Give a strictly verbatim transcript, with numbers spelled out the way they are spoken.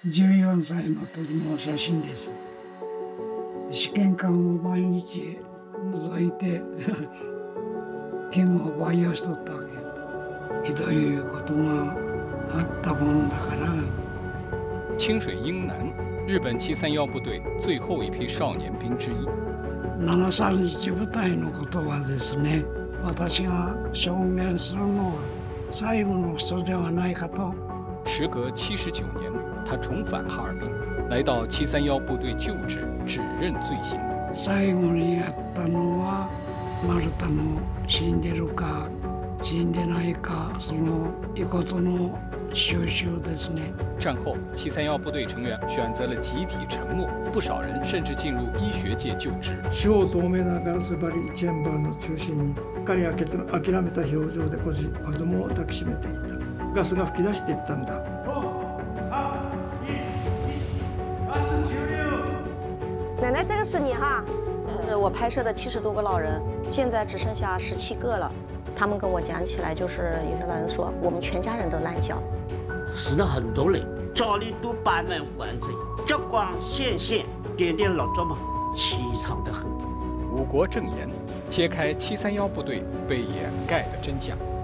じゅうよんさいの時の写真です。試験管を毎日覗いて剣を培養しとったわけ。ひどいことがあったもんだから。 清水英男，日本七三幺部队最後一批少年兵之一。 ななさんいち部隊のことはですね、私が証言するのは最後の人ではないかと。 时隔七十九年，他重返哈尔滨，来到七三幺部队就职，指认罪行。 最後にやったのは丸太の死んでるか死んでないかその遺骨の収集ですね。 战后，七三幺部队成员选择了集体沉默，不少人甚至进入医学界就职。 超透明なガラス張りチェンバーの中心に、彼は諦めた表情で子供を抱きしめていた。ガスが噴き出していったんだ。 奶奶，这个是你哈。呃，我拍摄的七十多个老人，现在只剩下十七个了。他们跟我讲起来，就是有些老人说，我们全家人都烂脚。 死了很多人，家里都摆满棺材，烛光显现，点点蜡烛嘛，凄惨得很。 五国正言，揭开七三幺部队被掩盖的真相。